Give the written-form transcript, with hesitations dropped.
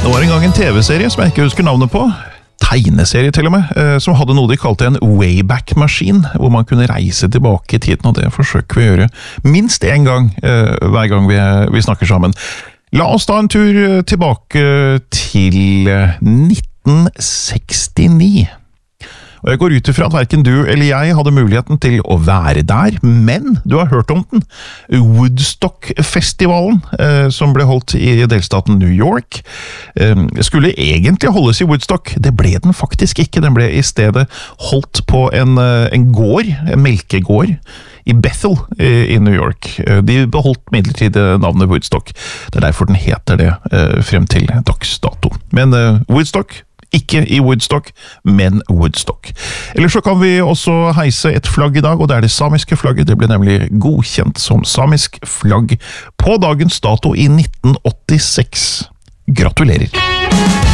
Det var en gang en TV-serie som jeg ikke husker navnet på, tegneserie til og med, som hadde noe de kalte en Wayback-maskin, hvor man kunne reise tilbake i tiden, og det forsøker vi å gjøre minst en gang hver gang vi snakker sammen. La oss ta en tur tilbake til 1969. Og jeg går ut ifra at hverken du eller jeg hadde muligheten til å være der, men du har hørt om den. Woodstock-festivalen, som ble holdt i delstaten New York, skulle egentlig holdes i Woodstock. Det ble den faktisk ikke. Den ble i stedet holdt på en gård, en melkegård, i Bethel i New York. De beholdt midlertidig navnet Woodstock. Det er derfor den heter det frem til dags dato. Men Woodstock, ikke i Woodstock, men Woodstock. Ellers så kan vi også heise et flagg i dag, og det er det samiske flagget. Det ble nemlig godkjent som samisk flagg på dagens dato i 1986. Gratulerer!